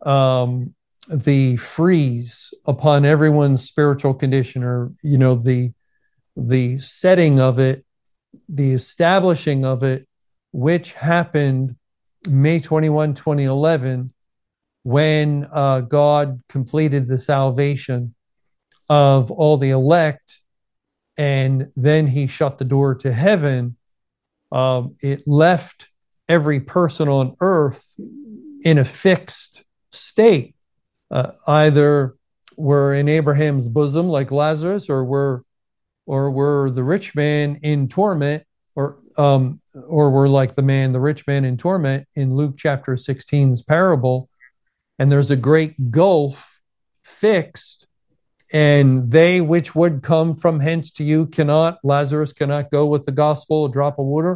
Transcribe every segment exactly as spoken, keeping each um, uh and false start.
um, the freeze upon everyone's spiritual condition, or you know the the setting of it, the establishing of it, which happened May twenty-first, twenty eleven, when uh, God completed the salvation of all the elect, and then he shut the door to heaven. Um, it left every person on earth in a fixed state. Uh, either we're in Abraham's bosom like Lazarus, or we're or we're the rich man in torment, or um, or we're like the man, the rich man in torment in Luke chapter sixteen's parable. And there's a great gulf fixed, and they which would come from hence to you cannot. Lazarus cannot go with the gospel, a drop of water,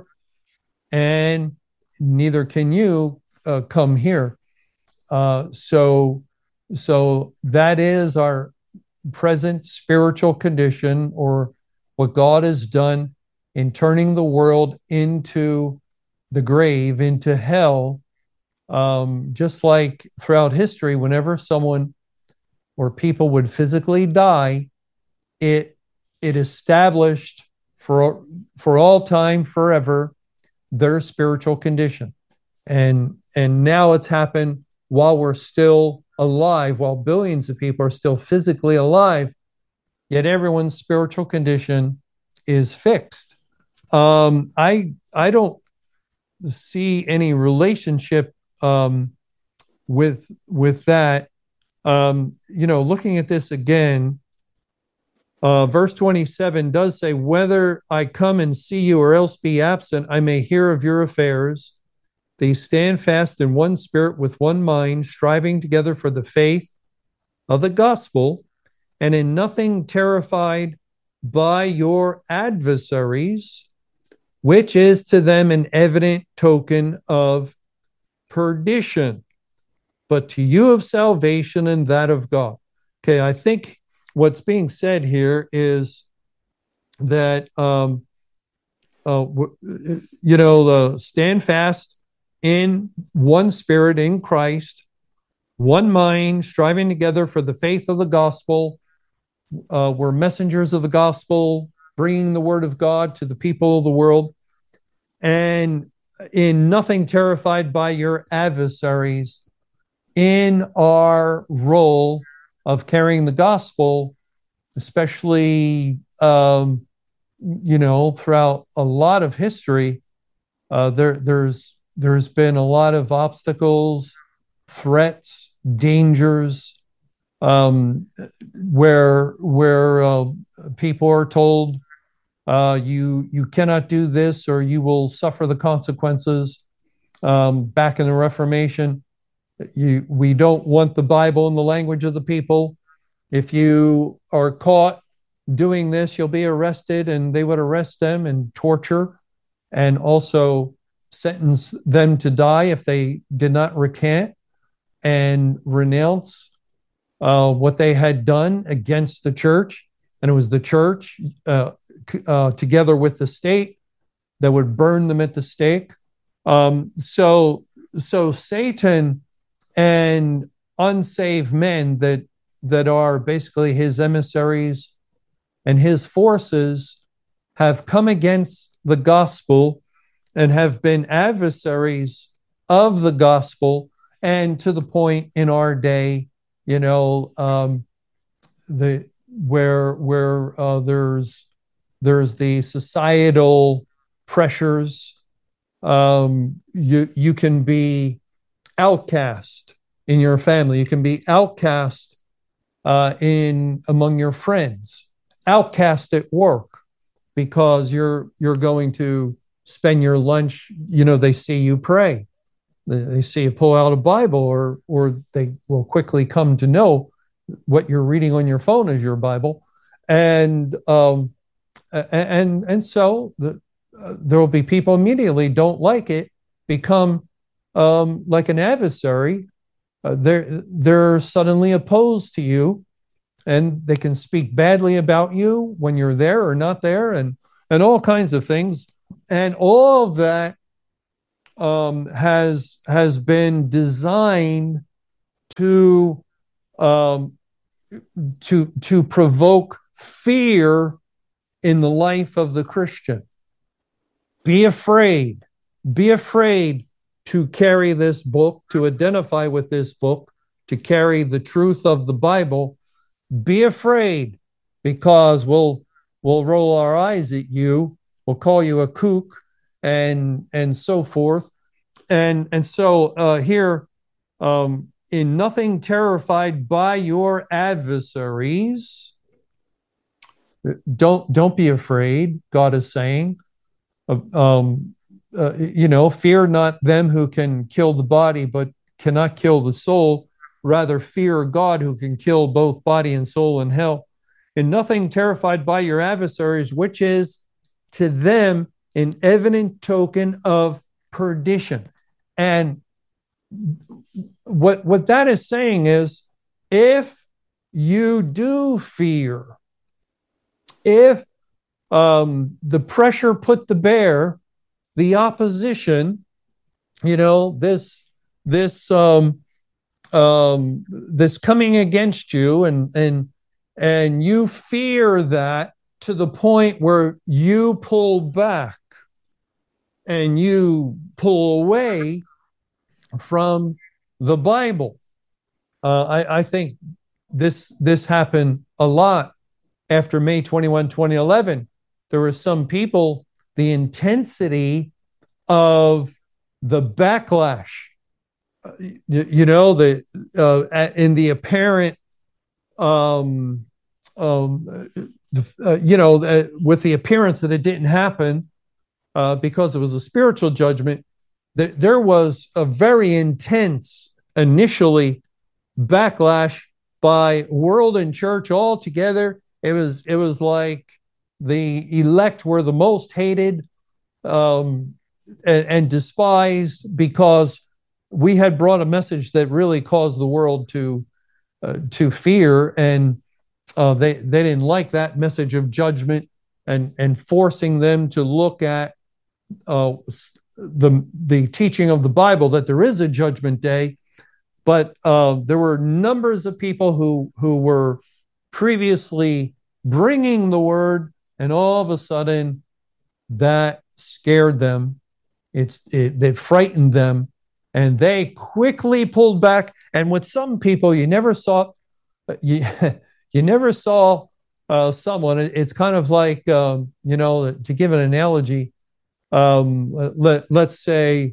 and neither can you uh, come here. Uh, so, so that is our present spiritual condition, or what God has done in turning the world into the grave, into hell. Um, just like throughout history, whenever someone or people would physically die, it it established for for all time, forever, their spiritual condition. And and now it's happened while we're still alive, while billions of people are still physically alive, yet everyone's spiritual condition is fixed. Um, I I don't see any relationship um, with with that. Um, you know, looking at this again, uh, verse twenty-seven does say, "Whether I come and see you or else be absent, I may hear of your affairs. They stand fast in one spirit with one mind, striving together for the faith of the gospel, and in nothing terrified by your adversaries, which is to them an evident token of perdition, but to you of salvation and that of God." Okay, I think what's being said here is that, um, uh, you know, uh, stand fast in one spirit in Christ, one mind, striving together for the faith of the gospel. Uh, we're messengers of the gospel, bringing the word of God to the people of the world, and in nothing terrified by your adversaries in our role of carrying the gospel, especially, um, you know, throughout a lot of history. Uh, there, there's there's been a lot of obstacles, threats, dangers, um, where where uh, people are told, uh, you you cannot do this or you will suffer the consequences. Um, back in the Reformation, you, we don't want the Bible in the language of the people. If you are caught doing this, you'll be arrested, and they would arrest them and torture, and also sentence them to die if they did not recant and renounce uh, what they had done against the church. And it was the church, uh, uh, together with the state, that would burn them at the stake. Um, so, so Satan and unsaved men that that are basically his emissaries and his forces have come against the gospel and have been adversaries of the gospel, and to the point in our day, you know, um, the where where uh, there's there's the societal pressures. Um, you you can be outcast in your family. You can be outcast uh, in among your friends, outcast at work, because you're you're going to spend your lunch. You know, they see you pray, they, they see you pull out a Bible, or or they will quickly come to know what you're reading on your phone is your Bible, and um, and and so the, uh, there will be people immediately don't like it, become um, like an adversary. Uh, they're they're suddenly opposed to you, and they can speak badly about you when you're there or not there, and and all kinds of things, and all of that um, has has been designed to um, to to provoke fear in the life of the Christian. Be afraid. Be afraid to carry this book, to identify with this book, to carry the truth of the Bible. Be afraid, because we'll we'll roll our eyes at you, we'll call you a kook, and and so forth. And and so uh, here, um, in nothing terrified by your adversaries, don't don't be afraid. God is saying, uh, um, uh, you know, fear not them who can kill the body, but cannot kill the soul. Rather, fear God who can kill both body and soul in hell. In nothing terrified by your adversaries, which is to them an evident token of perdition. And what, what that is saying is, if you do fear, if um, the pressure put to bear, the opposition, you know, this, this, um, um, this coming against you, and, and, and you fear that to the point where you pull back and you pull away from the Bible. Uh, I, I think this, this happened a lot after May twenty-first, twenty eleven. There were some people, the intensity of the backlash, you, you know, the uh, in the apparent, um, um, uh, you know, uh, with the appearance that it didn't happen uh, because it was a spiritual judgment, that there was a very intense initially backlash by world and church all together. It was it was like the elect were the most hated um, and, and despised, because we had brought a message that really caused the world to uh, to fear, and uh, they they didn't like that message of judgment, and and forcing them to look at uh, the the teaching of the Bible, that there is a judgment day. But uh, there were numbers of people who who were previously bringing the word, and all of a sudden that scared them. It's it, it frightened them, and they quickly pulled back. And with some people, you never saw you you never saw uh, someone. It's kind of like um, you know, to give an analogy. Um, let let's say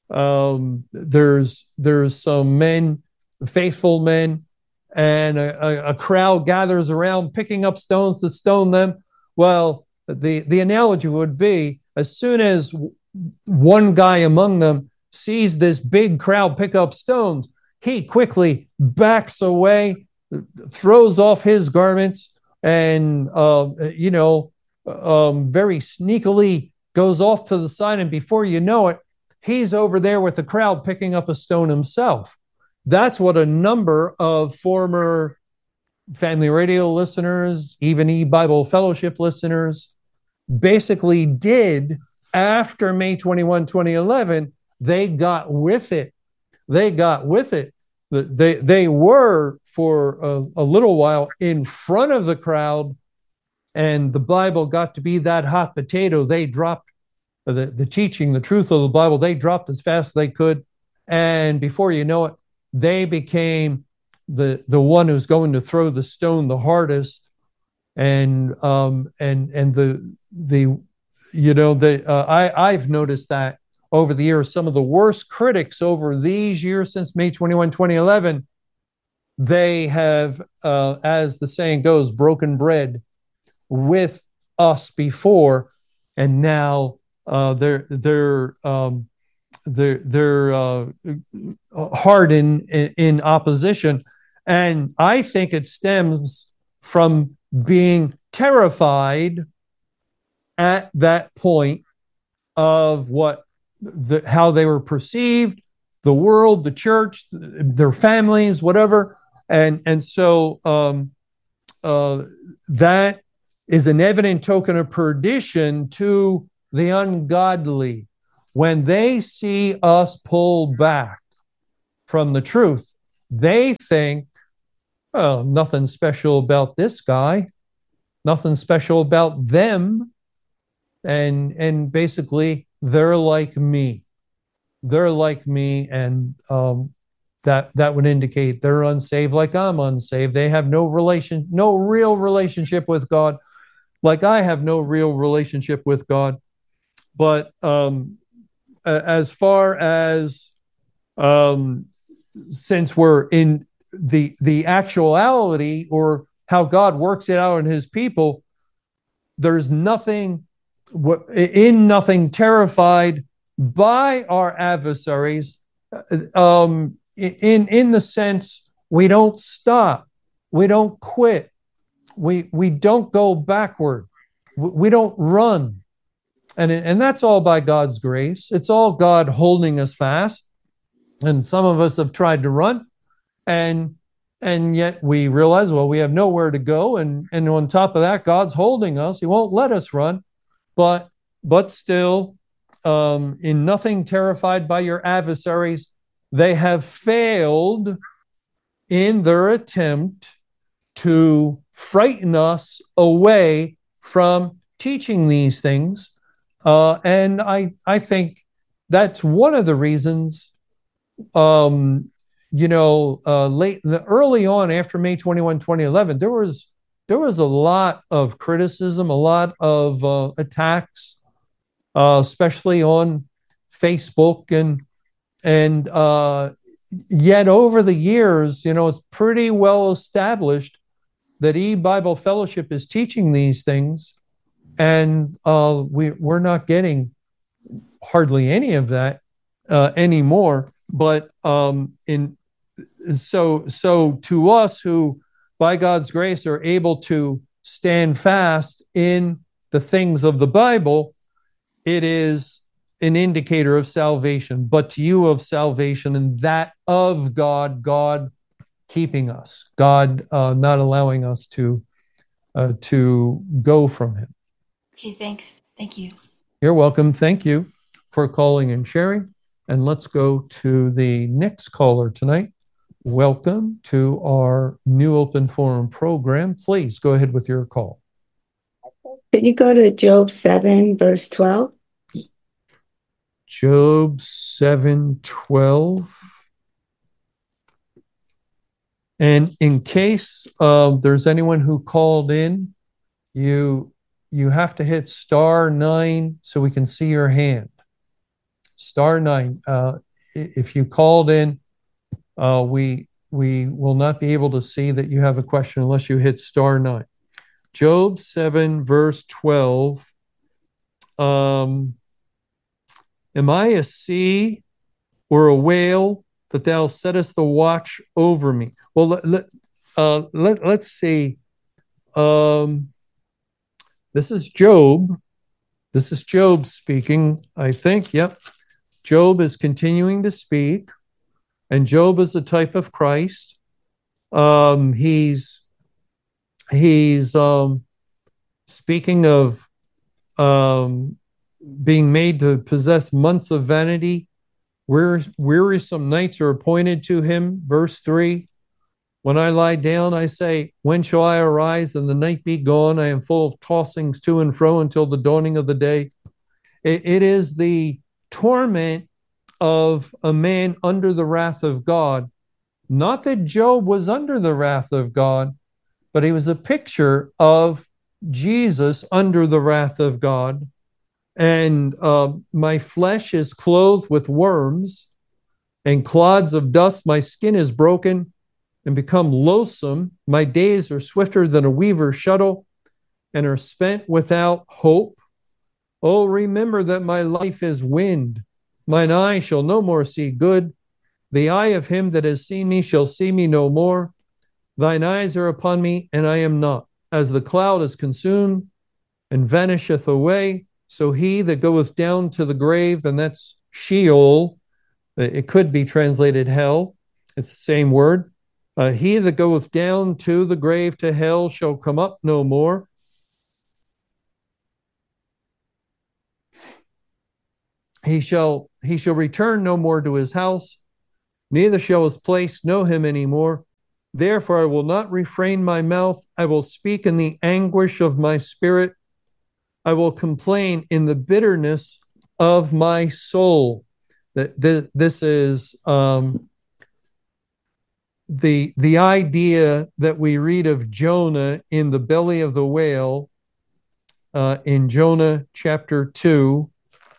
um, there's there's some men, faithful men, and a, a, a crowd gathers around picking up stones to stone them. Well, the the analogy would be, as soon as one guy among them sees this big crowd pick up stones, he quickly backs away, throws off his garments, and uh, you know, um, very sneakily goes off to the side, and before you know it, he's over there with the crowd picking up a stone himself. That's what a number of former Family Radio listeners, even E-Bible Fellowship listeners, basically did after May twenty-first, twenty eleven. They got with it. They got with it. They, they were, for a, a little while, in front of the crowd, and the Bible got to be that hot potato. They dropped the, the teaching, the truth of the Bible, they dropped as fast as they could. And before you know it, they became the, the one who's going to throw the stone the hardest. And, um, and, and the, the, you know, the, uh, I, I've noticed that over the years, some of the worst critics over these years since May twenty-first, twenty eleven, they have, uh, as the saying goes, broken bread with us before, and now uh, they're they're um, they're they're uh, hard in, in in opposition, and I think it stems from being terrified at that point of what the, how they were perceived, the world, the church, their families, whatever, and and so um, uh, that is an evident token of perdition to the ungodly. When they see us pull back from the truth, they think, oh, nothing special about this guy, nothing special about them. And, and basically, they're like me. They're like me. And um, that, that would indicate they're unsaved like I'm unsaved. They have no relation, no real relationship with God, like I have no real relationship with God. But um, as far as um, since we're in the the actuality or how God works it out in His people, there's nothing in nothing terrified by our adversaries. Um, in in the sense we don't stop, we don't quit, we we don't go backward, we don't run, and and that's all by God's grace. It's all God holding us fast. And some of us have tried to run, and and yet we realize, well, we have nowhere to go, and and on top of that, God's holding us. He won't let us run, but but still, um, in nothing terrified by your adversaries, they have failed in their attempt to frighten us away from teaching these things. Uh, and I, I think that's one of the reasons, um, you know, uh, late, early on after May twenty-first, twenty eleven, there was, there was a lot of criticism, a lot of uh, attacks, uh, especially on Facebook. And, and uh, yet over the years, you know, it's pretty well established that E-Bible Fellowship is teaching these things, and uh, we, we're not getting hardly any of that uh, anymore. But um, in so so to us who, by God's grace, are able to stand fast in the things of the Bible, it is an indicator of salvation. But to you, of salvation, and that of God, God keeping us, God uh, not allowing us to uh, to go from Him. Okay, thanks. Thank you. You're welcome. Thank you for calling and sharing. And let's go to the next caller tonight. Welcome to our new open forum program. Please go ahead with your call. Could you go to Job seven, verse twelve? Job seven twelve. And in case uh, there's anyone who called in, you you have to hit star nine so we can see your hand. Star nine. Uh, if you called in, uh, we we will not be able to see that you have a question unless you hit star nine. Job seven, verse twelve. Um, Am I a sea or a whale that thou settest the watch over me? Well, let, let, uh, let, let's see. Um, this is Job. This is Job speaking, I think. Yep. Job is continuing to speak, and Job is a type of Christ. Um, he's he's um, speaking of um, being made to possess months of vanity. Wearisome nights are appointed to him. Verse three, when I lie down, I say, when shall I arise and the night be gone? I am full of tossings to and fro until the dawning of the day. It, it is the torment of a man under the wrath of God. Not that Job was under the wrath of God, but he was a picture of Jesus under the wrath of God. And uh, my flesh is clothed with worms and clods of dust. My skin is broken and become loathsome. My days are swifter than a weaver's shuttle and are spent without hope. Oh, remember that my life is wind. Mine eye shall no more see good. The eye of him that has seen me shall see me no more. Thine eyes are upon me, and I am not. As the cloud is consumed and vanisheth away, so he that goeth down to the grave, and that's Sheol, it could be translated hell, it's the same word. Uh, he that goeth down to the grave, to hell, shall come up no more. He shall he shall return no more to his house. neither shall his place know him anymore. Therefore I will not refrain my mouth. I will speak in the anguish of my spirit. I will complain in the bitterness of my soul. That this is um, the the idea that we read of Jonah in the belly of the whale uh, in Jonah chapter two.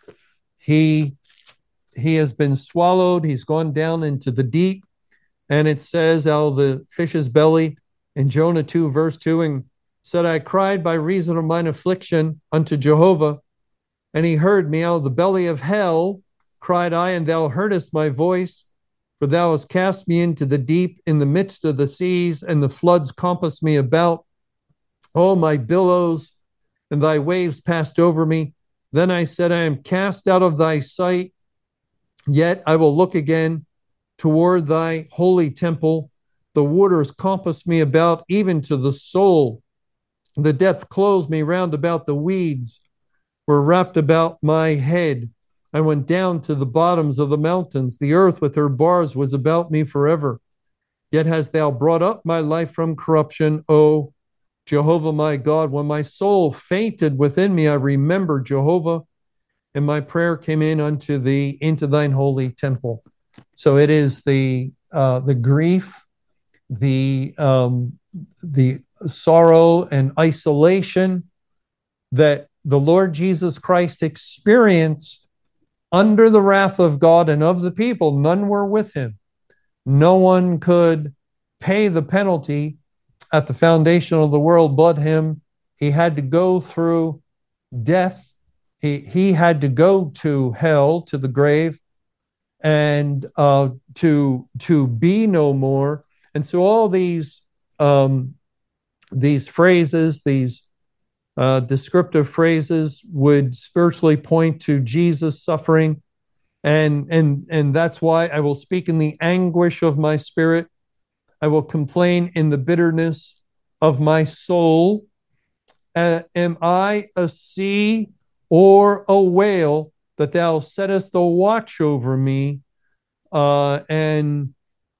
He he has been swallowed. He's gone down into the deep, and it says out of the fish's belly in Jonah two verse two, and said, I cried by reason of mine affliction unto Jehovah, and he heard me. Out of the belly of hell cried I, and thou heardest my voice. For thou hast cast me into the deep, in the midst of the seas, and the floods compassed me about. All my billows and thy waves passed over me. Then I said, I am cast out of thy sight, yet I will look again toward thy holy temple. The waters compassed me about, even to the soul. The depth closed me round about. The weeds were wrapped about my head. I went down to the bottoms of the mountains. The earth with her bars was about me forever. Yet hast thou brought up my life from corruption, O Jehovah my God. When my soul fainted within me, I remembered Jehovah, and my prayer came in unto thee, into thine holy temple. So it is the uh, the grief, the um, the sorrow and isolation that the Lord Jesus Christ experienced under the wrath of God and of the people. None were with him. No one could pay the penalty at the foundation of the world but him. He had to go through death. He, he had to go to hell, to the grave, and uh, to, to be no more. And so all these um, these phrases, these uh, descriptive phrases would spiritually point to Jesus' suffering. And, and, and that's why I will speak in the anguish of my spirit. I will complain in the bitterness of my soul. Uh, am I a sea or a whale that thou settest the watch over me? Uh, and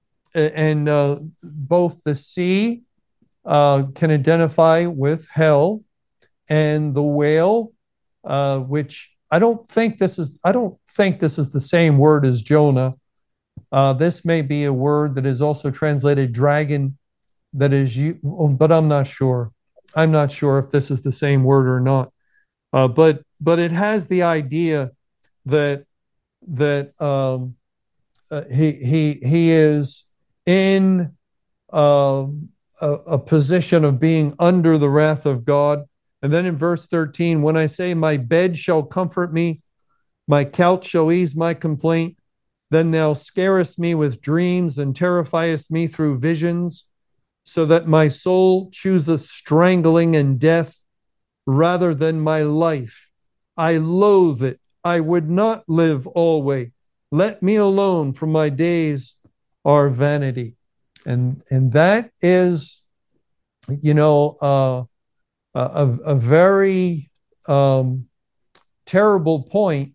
and uh, both the sea uh, can identify with hell, and the whale, uh, which I don't think this is. I don't think this is the same word as Jonah. Uh, this may be a word that is also translated dragon. That is you, but I'm not sure. I'm not sure if this is the same word or not. Uh, but but it has the idea that that um, uh, he he he is in uh, a, a position of being under the wrath of God. And then in verse thirteen, when I say, my bed shall comfort me, my couch shall ease my complaint, then thou scarest me with dreams and terrifiest me through visions, so that my soul chooseth strangling and death rather than my life. I loathe it. I would not live always. Let me alone, for my days are vanity. And and that is, you know, uh, a, a very um, terrible point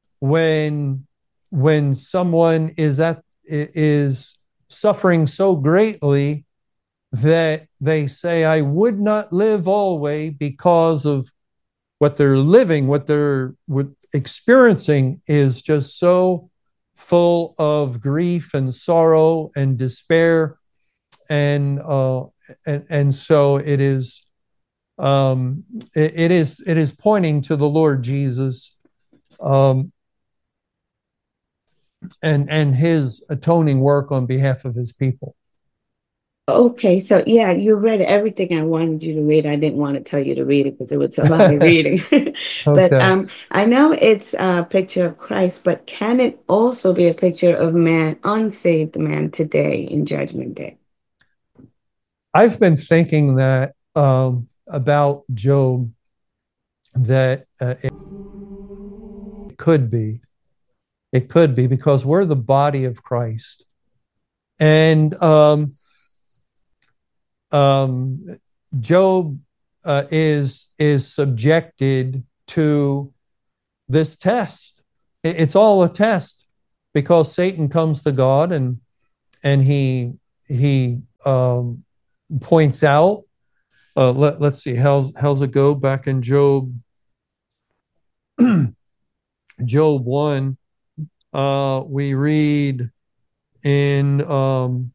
when when someone is at is suffering so greatly that they say, I would not live always, because of what they're living, what they're experiencing is just so full of grief and sorrow and despair. And uh, and, and so it is um, it, it is it is pointing to the Lord Jesus um, and and his atoning work on behalf of his people. Okay, so yeah, you read everything I wanted you to read. I didn't want to tell you to read it because it was a lot of reading. But Okay. um, I know it's a picture of Christ, but can it also be a picture of man, unsaved man today in Judgment Day? I've been thinking that um, about Job, that uh, it could be, it could be because we're the body of Christ, and um, um, Job uh, is is subjected to this test. It, it's all a test, because Satan comes to God and and he he um, points out. Uh, let, let's see, how's how's it go back in Job? Job one. Uh, we read in um,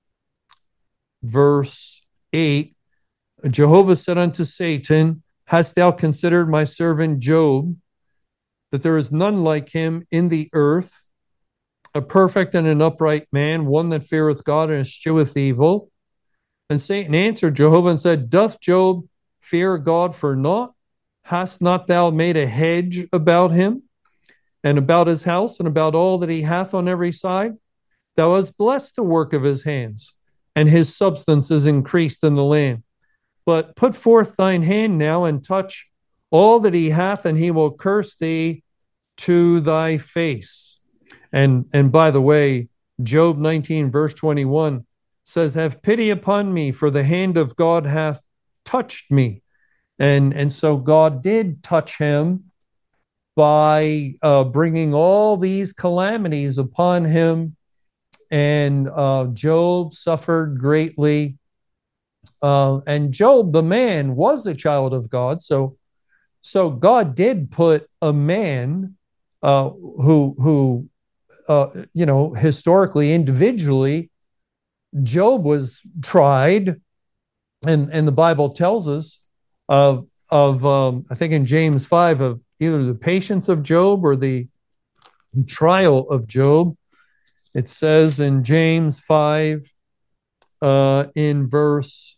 verse eight. Jehovah said unto Satan, hast thou considered my servant Job, that there is none like him in the earth, a perfect and an upright man, one that feareth God and escheweth evil? And Satan answered Jehovah and said, doth Job fear God for naught? Hast not thou made a hedge about him, and about his house, and about all that he hath on every side? Thou hast blessed the work of his hands, and his substance is increased in the land. But put forth thine hand now, and touch all that he hath, and he will curse thee to thy face. And, and by the way, Job nineteen, verse twenty-one says, have pity upon me, for the hand of God hath touched me. And, and so God did touch him by uh, bringing all these calamities upon him. And uh, Job suffered greatly. Uh, and Job, the man, was a child of God. So, so God did put a man uh, who, who uh, you know, historically, individually, Job was tried, and, and the Bible tells us of, of um, I think in James five, of either the patience of Job or the trial of Job. It says in James five, uh, in verse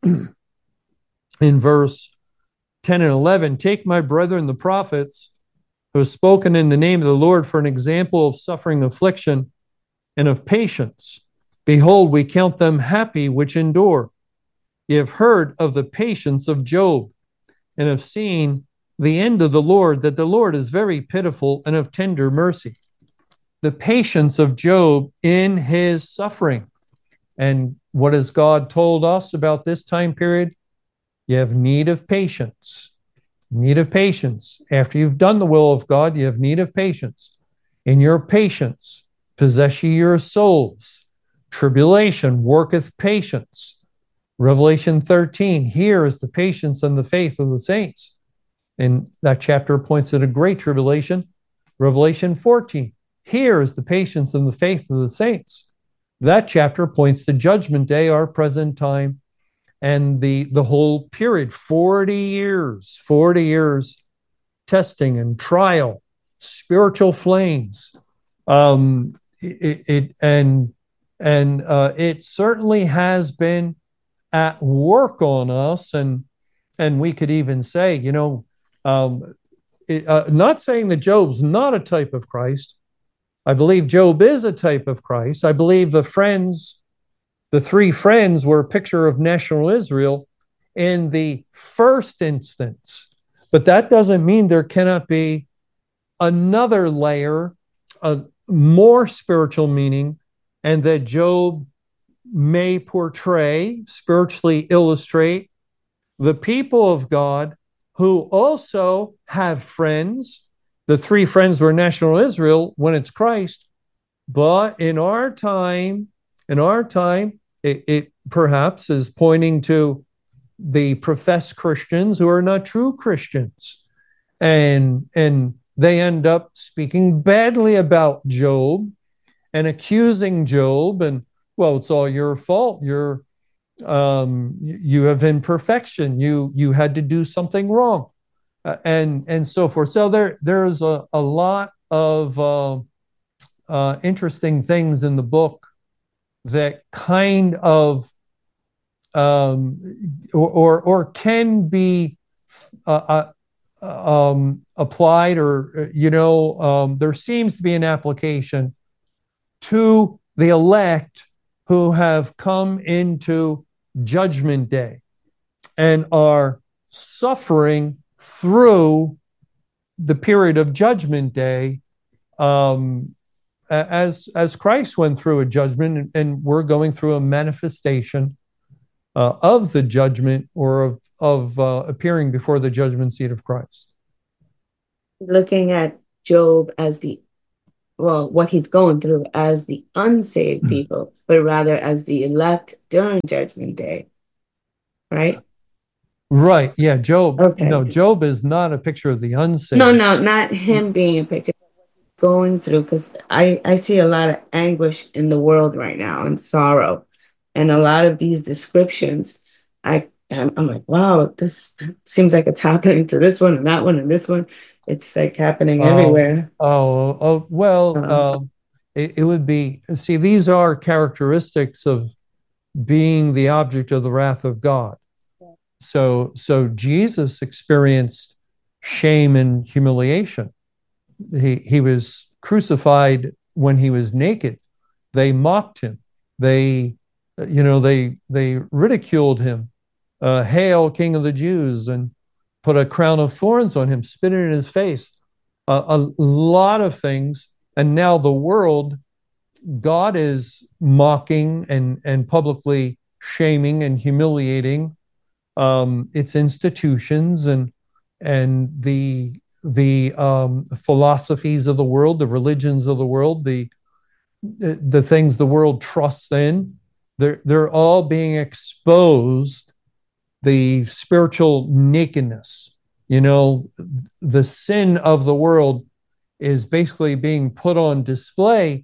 in verse ten and eleven, take my brethren the prophets who have spoken in the name of the Lord for an example of suffering, affliction, and of patience. Behold, we count them happy which endure. Ye have heard of the patience of Job, and have seen the end of the Lord, that the Lord is very pitiful and of tender mercy. The patience of Job in his suffering. And what has God told us about this time period? You have need of patience. Need of patience. After you've done the will of God, you have need of patience. In your patience, possess ye your souls. Tribulation worketh patience. Revelation thirteen, here is the patience and the faith of the saints. And that chapter points at a great tribulation. Revelation fourteen, here is the patience and the faith of the saints. That chapter points to Judgment Day, our present time, and the, the whole period, forty years, forty years testing and trial, spiritual flames. Um, it, it and and uh, it certainly has been at work on us, and and we could even say, you know, um, it, uh, not saying that Job's not a type of Christ. I believe Job is a type of Christ. I believe the friends, the three friends, were a picture of national Israel in the first instance. But that doesn't mean there cannot be another layer, a more spiritual meaning, and that Job may portray, spiritually illustrate, the people of God who also have friends. The three friends were national Israel when it's Christ, but in our time, in our time, it, it perhaps is pointing to the professed Christians who are not true Christians. And, and they end up speaking badly about Job and accusing Job, and, well, it's all your fault. You're, um, you have imperfection. You, you had to do something wrong, uh, and, and so forth. So there, there's a, a lot of uh, uh, interesting things in the book that kind of um, or, or or can be uh, uh, um, applied, or you know, um, there seems to be an application to the elect who have come into Judgment Day and are suffering through the period of Judgment Day, um, as as Christ went through a judgment, and, and we're going through a manifestation uh, of the judgment, or of of uh, appearing before the judgment seat of Christ. Looking at Job as the well, what he's going through as the unsaved Mm. people, but rather as the elect during Judgment Day, right? Right. Yeah. Job. No, Okay. Job is not a picture of the No, unsaved. no, not him being a picture, going through, because I, I see a lot of anguish in the world right now and sorrow. And a lot of these descriptions, I, I'm, I'm like, wow, this seems like it's happening to this one and that one and this one. It's like happening Oh, everywhere. oh, oh, well, Um, um, it, it would be, see, these are characteristics of being the object of the wrath of God. So, so Jesus experienced shame and humiliation. He, he was crucified when he was naked. They mocked him. They, you know, they, they ridiculed him. Uh, Hail, King of the Jews, and put a crown of thorns on him, spit it in his face. Uh, a lot of things. And now the world, God is mocking and, and publicly shaming and humiliating um, its institutions and and the the um, philosophies of the world, the religions of the world, the the, the things the world trusts in. They're they're all being exposed. The spiritual nakedness, you know, the sin of the world is basically being put on display,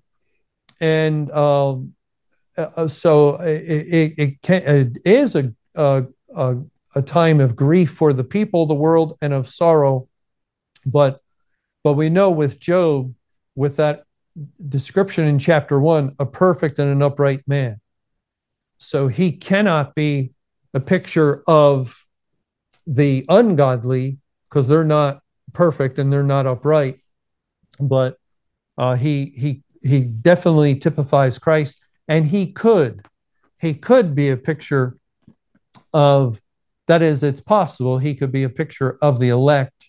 and uh, uh, so it, it, it, can, it is a, a, a, a time of grief for the people of the world and of sorrow. But but we know with Job, with that description in chapter one, a perfect and an upright man. So he cannot be a picture of the ungodly because they're not perfect and they're not upright. But uh, he he he definitely typifies Christ, and he could he could be a picture of, that is, it's possible he could be a picture of the elect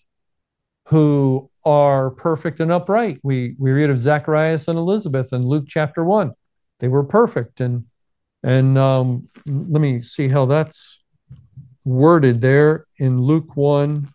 who are perfect and upright. We we read of Zacharias and Elizabeth in Luke chapter one. They were perfect, and and um, let me see how that's worded there in Luke one.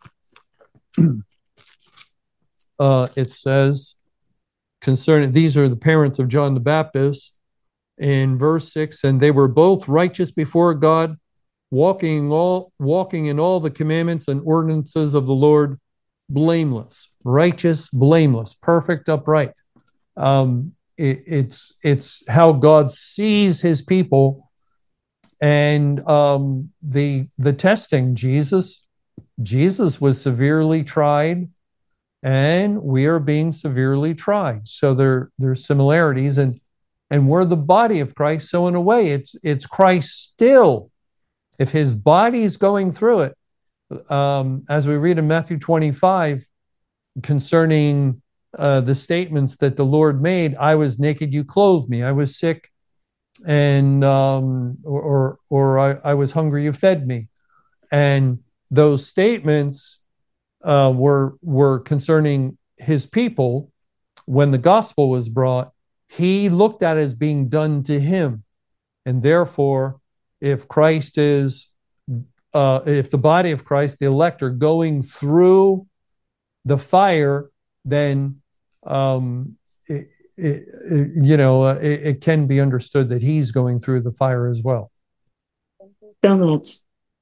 Uh, it says concerning, these are the parents of John the Baptist in verse six, and they were both righteous before God, walking all walking in all the commandments and ordinances of the Lord, blameless, righteous, blameless, perfect, upright. Um, it, it's it's how God sees his people, and um, the the testing. Jesus Jesus was severely tried, and we are being severely tried. So there there's similarities, and and we're the body of Christ. So in a way, it's it's Christ still. If his body's going through it, um, as we read in Matthew twenty-five, concerning uh, the statements that the Lord made, I was naked, you clothed me. I was sick, and um, or or, or I, I was hungry, you fed me. And those statements uh, were were concerning his people. When the gospel was brought, he looked at it as being done to him, and therefore, if Christ is, uh, if the body of Christ, the elect, are going through the fire, then um, it, it, it, you know uh, it, it can be understood that he's going through the fire as well. So much.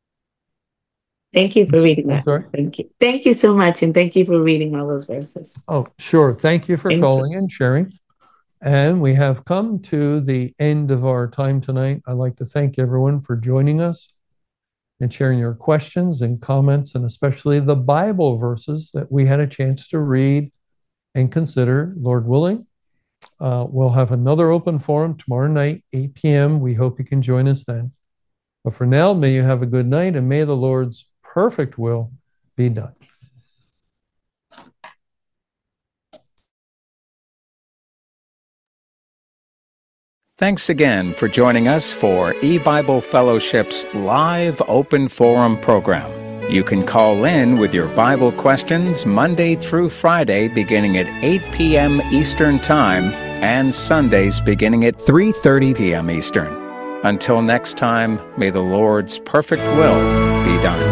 Thank you for reading I'm that. sorry? Thank you. Thank you so much, and thank you for reading all those verses. Oh, sure. Thank you for Thank calling and sharing. And we have come to the end of our time tonight. I'd like to thank everyone for joining us and sharing your questions and comments, and especially the Bible verses that we had a chance to read and consider. Lord willing, uh, we'll have another open forum tomorrow night, eight p.m. We hope you can join us then. But for now, may you have a good night, and may the Lord's perfect will be done. Thanks again for joining us for eBible Fellowship's live open forum program. You can call in with your Bible questions Monday through Friday beginning at eight p.m. Eastern Time and Sundays beginning at three thirty p.m. Eastern. Until next time, may the Lord's perfect will be done.